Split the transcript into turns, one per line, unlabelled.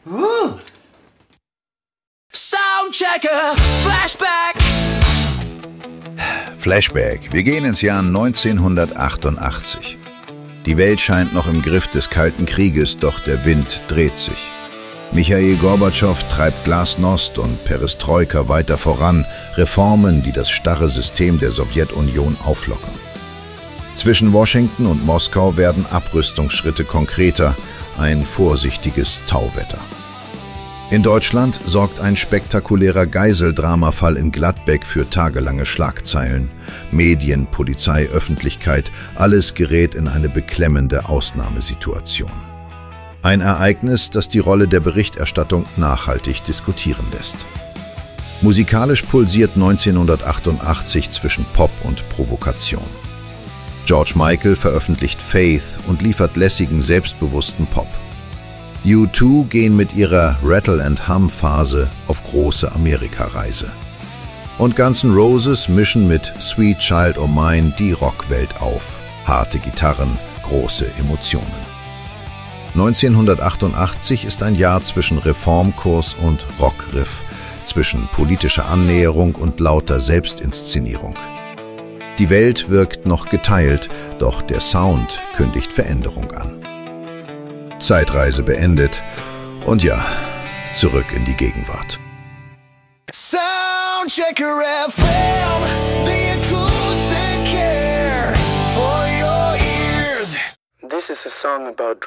Soundchecker, Flashback.
Flashback. Wir gehen ins Jahr 1988. Die Welt scheint noch im Griff des Kalten Krieges, doch der Wind dreht sich. Michail Gorbatschow treibt Glasnost und Perestroika weiter voran, Reformen, die das starre System der Sowjetunion auflockern. Zwischen Washington und Moskau werden Abrüstungsschritte konkreter, ein vorsichtiges Tauwetter. In Deutschland sorgt ein spektakulärer Geiseldramafall in Gladbeck für tagelange Schlagzeilen. Medien, Polizei, Öffentlichkeit, alles gerät in eine beklemmende Ausnahmesituation. Ein Ereignis, das die Rolle der Berichterstattung nachhaltig diskutieren lässt. Musikalisch pulsiert 1988 zwischen Pop und Provokation. George Michael veröffentlicht Faith und liefert lässigen, selbstbewussten Pop. U2 gehen mit ihrer Rattle-and-Hum-Phase auf große Amerikareise. Und Guns N' Roses mischen mit Sweet Child O' Mine die Rockwelt auf. Harte Gitarren, große Emotionen. 1988 ist ein Jahr zwischen Reformkurs und Rockriff, zwischen politischer Annäherung und lauter Selbstinszenierung. Die Welt wirkt noch geteilt, doch der Sound kündigt Veränderung an. Zeitreise beendet und ja, zurück in die Gegenwart.
Soundchecker FM, the acoustic care for your ears.
This is a song about